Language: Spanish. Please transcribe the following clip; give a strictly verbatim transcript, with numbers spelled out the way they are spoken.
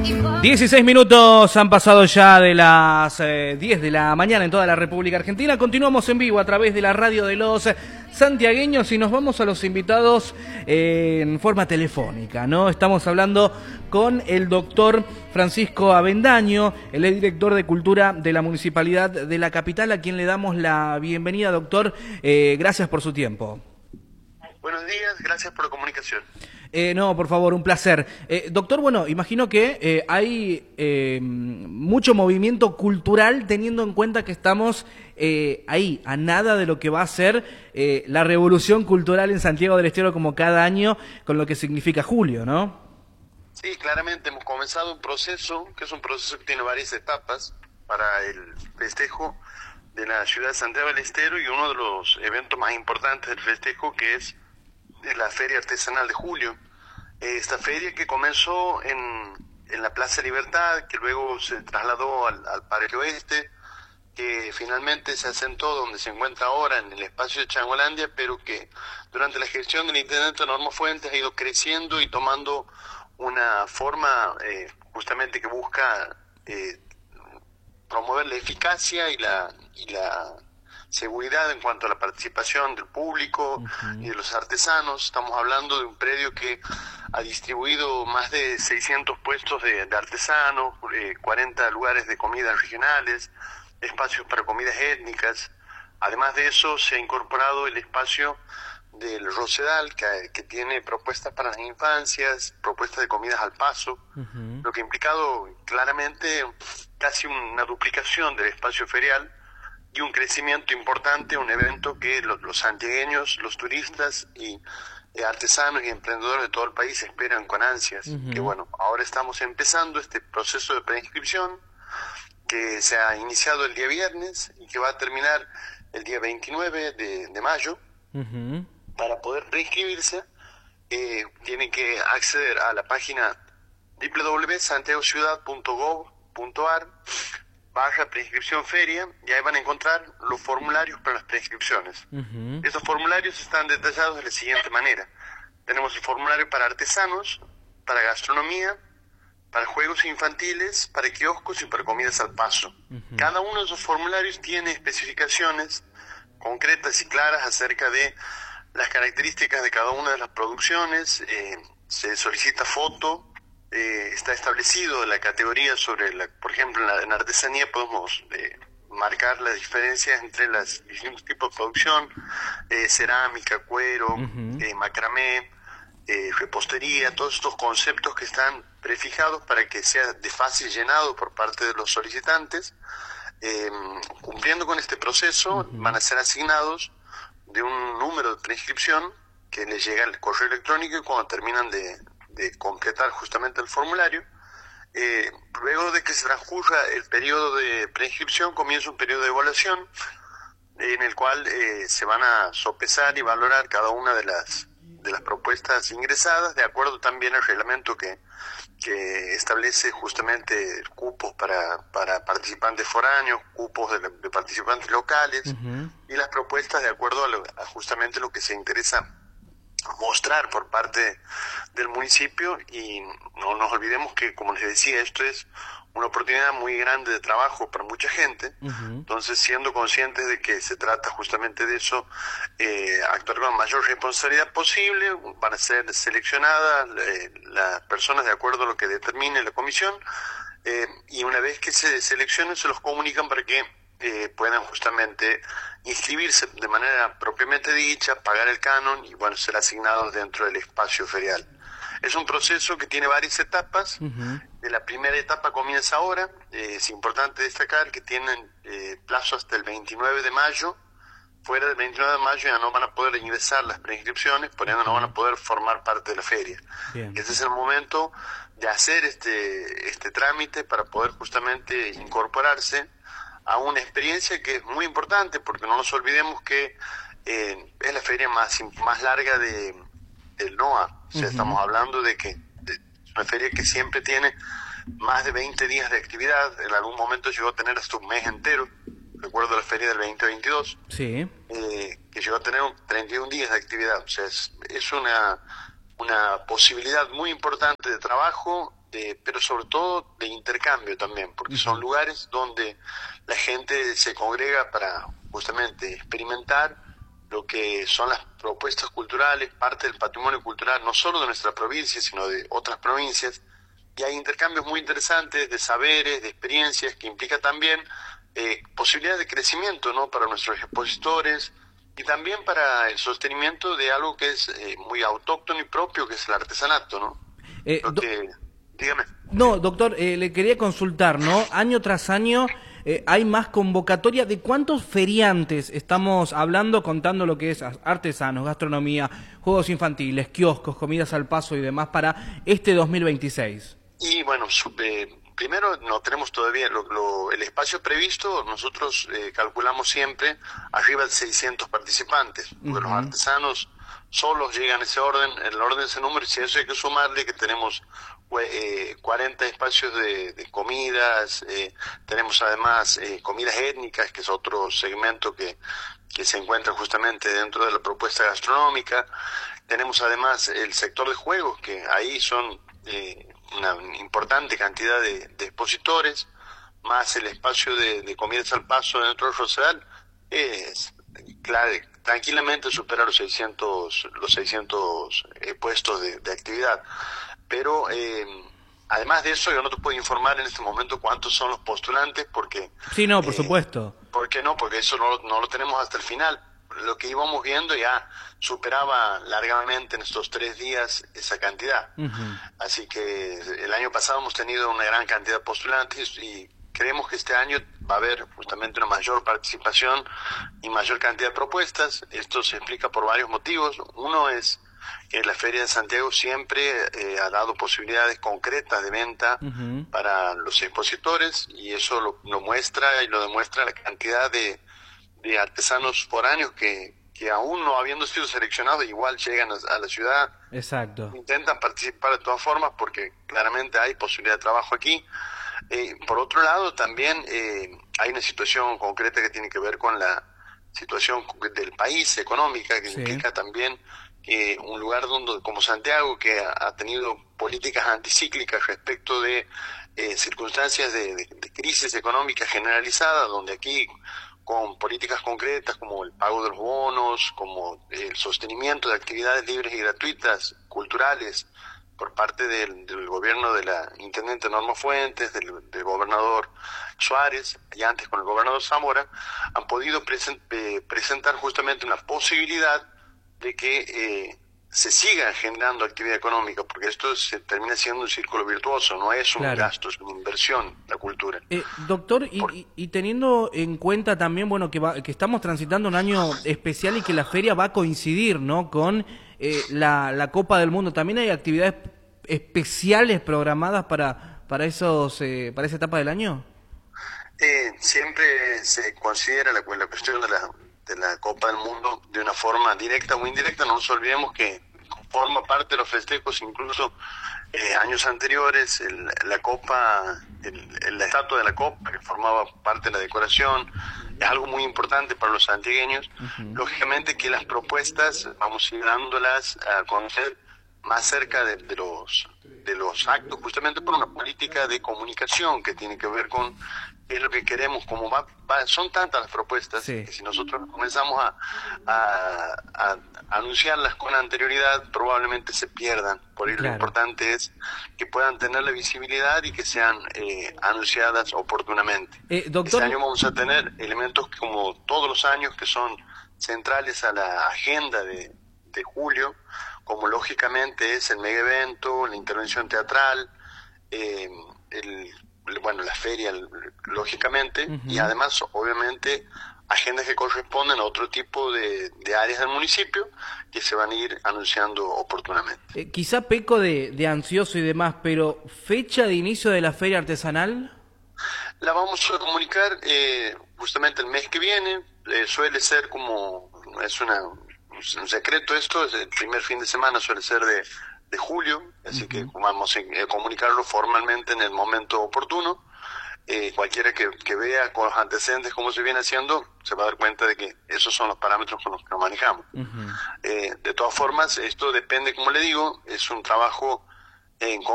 dieciséis minutos han pasado ya de las eh, diez de la mañana en toda la República Argentina. Continuamos en vivo a través de la radio de los santiagueños y nos vamos a los invitados eh, en forma telefónica, ¿no? Estamos hablando con el doctor Francisco Avendaño, el director de Cultura de la Municipalidad de la Capital, a quien le damos la bienvenida, doctor. Eh, gracias por su tiempo. Buenos días, gracias por la comunicación. Eh, no, por favor, un placer. Eh, doctor, bueno, imagino que eh, hay eh, mucho movimiento cultural teniendo en cuenta que estamos eh, ahí, a nada de lo que va a ser eh, la revolución cultural en Santiago del Estero como cada año, con lo que significa julio, ¿no? Sí, claramente hemos comenzado un proceso, que es un proceso que tiene varias etapas para el festejo de la ciudad de Santiago del Estero y uno de los eventos más importantes del festejo, que es la Feria Artesanal de Julio. Esta feria que comenzó en, en la Plaza Libertad, que luego se trasladó al, al Parque Oeste, que finalmente se asentó donde se encuentra ahora, en el espacio de Changolandia, pero que durante la gestión del intendente Norma Fuentes ha ido creciendo y tomando una forma eh, justamente que busca eh, promover la eficacia y la, y la seguridad en cuanto a la participación del público uh-huh. y de los artesanos. Estamos hablando de un predio que ha distribuido más de seiscientos puestos de, de artesanos, eh, cuarenta lugares de comidas regionales, espacios para comidas étnicas. Además de eso, se ha incorporado el espacio del Rosedal, que, que tiene propuestas para las infancias, propuestas de comidas al paso, uh-huh. lo que ha implicado claramente casi una duplicación del espacio ferial y un crecimiento importante, un evento que los, los santiagueños, los turistas y eh, artesanos y emprendedores de todo el país esperan con ansias. Uh-huh. Que bueno, ahora estamos empezando este proceso de preinscripción que se ha iniciado el día viernes y que va a terminar el día veintinueve de, de mayo. Uh-huh. Para poder preinscribirse, eh, tienen que acceder a la página doble u doble u doble u punto santiago ciudad punto gov punto ar barra preinscripción feria, y ahí van a encontrar los formularios para las preinscripciones. Uh-huh. Estos formularios están detallados de la siguiente manera. Tenemos el formulario para artesanos, para gastronomía, para juegos infantiles, para kioscos y para comidas al paso. Uh-huh. Cada uno de esos formularios tiene especificaciones concretas y claras acerca de las características de cada una de las producciones. Eh, se solicita foto. Eh, está establecido la categoría sobre, la, por ejemplo, en, la, en artesanía podemos eh, marcar las diferencias entre los distintos tipos de producción, eh, cerámica, cuero, uh-huh. eh, macramé, eh, repostería, todos estos conceptos que están prefijados para que sea de fácil llenado por parte de los solicitantes. Eh, cumpliendo con este proceso, uh-huh. van a ser asignados de un número de preinscripción que les llega al correo electrónico, y cuando terminan de de completar justamente el formulario, eh, luego de que se transcurra el periodo de preinscripción, comienza un periodo de evaluación eh, en el cual eh, se van a sopesar y valorar cada una de las de las propuestas ingresadas, de acuerdo también al reglamento que, que establece justamente cupos para, para participantes foráneos, cupos de, de participantes locales, uh-huh. y las propuestas de acuerdo a, lo, a justamente lo que se interesa mostrar por parte del municipio. Y no nos olvidemos que, como les decía, esto es una oportunidad muy grande de trabajo para mucha gente. Uh-huh. Entonces, siendo conscientes de que se trata justamente de eso, eh, actuar con la mayor responsabilidad posible, van a ser seleccionadas eh, las personas de acuerdo a lo que determine la comisión, eh, y una vez que se seleccionen se los comunican para que Eh, puedan justamente inscribirse de manera propiamente dicha, pagar el canon y bueno, ser asignados dentro del espacio ferial. Es un proceso que tiene varias etapas. Uh-huh. La primera etapa comienza ahora. Eh, es importante destacar que tienen eh, plazo hasta el veintinueve de mayo. Fuera del veintinueve de mayo ya no van a poder ingresar las preinscripciones, por ende no van a poder formar parte de la feria. Bien. Ese es el momento de hacer este, este trámite para poder justamente incorporarse a una experiencia que es muy importante, porque no nos olvidemos que eh, es la feria más más larga de del N O A. O sea, uh-huh. estamos hablando de que de, es una feria que siempre tiene más de veinte días de actividad. En algún momento llegó a tener hasta un mes entero. Recuerdo la feria del veinte veintidós, sí. eh, que llegó a tener treinta y un días de actividad. O sea, es, es una una posibilidad muy importante de trabajo de, pero sobre todo de intercambio también, porque uh-huh. son lugares donde la gente se congrega para justamente experimentar lo que son las propuestas culturales, parte del patrimonio cultural, no solo de nuestra provincia, sino de otras provincias, y hay intercambios muy interesantes de saberes, de experiencias, que implica también eh, posibilidades de crecimiento, ¿no?, para nuestros expositores, y también para el sostenimiento de algo que es eh, muy autóctono y propio, que es el artesanato, ¿no? Eh, lo que, dígame. No, doctor, eh, le quería consultar, ¿no? Año tras año eh, hay más convocatoria. ¿De cuántos feriantes estamos hablando, contando lo que es artesanos, gastronomía, juegos infantiles, kioscos, comidas al paso y demás para este dos mil veintiséis? Y bueno, eh, primero no tenemos todavía lo, lo, el espacio previsto. Nosotros eh, calculamos siempre arriba de seiscientos participantes, porque uh-huh. los artesanos solos llegan a ese orden, el orden de ese número, y si a eso hay que sumarle que tenemos eh, cuarenta espacios de, de comidas, eh, tenemos además eh, comidas étnicas, que es otro segmento que, que se encuentra justamente dentro de la propuesta gastronómica. Tenemos además el sector de juegos, que ahí son eh, una importante cantidad de, de expositores, más el espacio de, de comidas al paso dentro del Rosedal, es claro, tranquilamente supera los seiscientos los seiscientos eh, puestos de, de actividad. Pero eh, además de eso, yo no te puedo informar en este momento cuántos son los postulantes, porque sí, no, por eh, supuesto. ¿Por qué no? Porque eso no, no lo tenemos hasta el final. Lo que íbamos viendo ya superaba largamente en estos tres días esa cantidad. Uh-huh. Así que el año pasado hemos tenido una gran cantidad de postulantes y creemos que este año va a haber justamente una mayor participación y mayor cantidad de propuestas. Esto se explica por varios motivos. Uno es que la Feria de Santiago siempre eh, ha dado posibilidades concretas de venta uh-huh. para los expositores, y eso lo, lo muestra y lo demuestra la cantidad de, de artesanos foráneos que, que aún no habiendo sido seleccionados igual llegan a, a la ciudad. Exacto. Intentan participar de todas formas porque claramente hay posibilidad de trabajo aquí. Eh, por otro lado, también eh, hay una situación concreta que tiene que ver con la situación del país económica, que sí. implica también que un lugar donde, como Santiago, que ha, ha tenido políticas anticíclicas respecto de eh, circunstancias de, de, de crisis económica generalizada, donde aquí con políticas concretas como el pago de los bonos, como el sostenimiento de actividades libres y gratuitas, culturales, por parte del, del gobierno de la intendente Norma Fuentes, del, del gobernador Suárez, y antes con el gobernador Zamora, han podido present, eh, presentar justamente una posibilidad de que eh, se siga generando actividad económica, porque esto se termina siendo un círculo virtuoso, no es un claro. gasto, es una inversión la cultura. Eh, doctor, y, Por... y, y teniendo en cuenta también, bueno, que, va, que estamos transitando un año especial y que la feria va a coincidir, ¿no?, con eh, la, la Copa del Mundo, ¿también hay actividades especiales programadas para para esos eh, para esa etapa del año? Eh, siempre se considera la, la cuestión de la de la Copa del Mundo de una forma directa o indirecta. No nos olvidemos que forma parte de los festejos, incluso eh, años anteriores, el, la Copa, el, el, la estatua de la Copa, que formaba parte de la decoración, es algo muy importante para los santiagueños. Uh-huh. Lógicamente que las propuestas vamos a ir dándolas a conocer más cerca de, de los de los actos, justamente por una política de comunicación que tiene que ver con qué es lo que queremos, como va, va, son tantas las propuestas, sí. que si nosotros comenzamos a, a, a anunciarlas con anterioridad, probablemente se pierdan. Por ello claro. Lo importante es que puedan tener la visibilidad y que sean eh, anunciadas oportunamente. Eh, doctor... Este año vamos a tener elementos como todos los años que son centrales a la agenda de, de julio, como lógicamente es el mega evento, la intervención teatral, eh, el, bueno, la feria, lógicamente, uh-huh. y además, obviamente, agendas que corresponden a otro tipo de, de áreas del municipio que se van a ir anunciando oportunamente. Eh, quizá peco de, de ansioso y demás, pero ¿fecha de inicio de la feria artesanal? La vamos a comunicar eh, justamente el mes que viene. Eh, suele ser como, es una... un secreto esto, es el primer fin de semana suele ser de, de julio, así uh-huh. que vamos a eh, comunicarlo formalmente en el momento oportuno. Eh, cualquiera que, que vea con los antecedentes cómo se viene haciendo, se va a dar cuenta de que esos son los parámetros con los que nos manejamos. Uh-huh. Eh, de todas formas, esto depende, como le digo, es un trabajo en